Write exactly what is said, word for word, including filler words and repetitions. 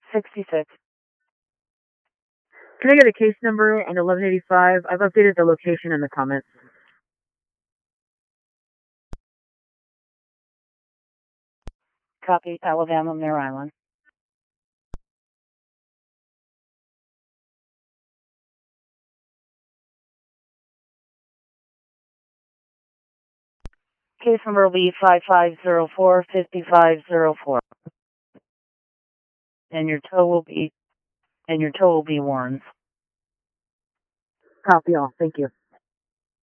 sixty-six. Can I get a case number and eleven eighty-five? I've updated the location in the comments. Copy, Alabama, Mare Island. Case number will be five five zero four five five zero four. And your tow will be, and your tow will be Warren's. Copy all. Thank you.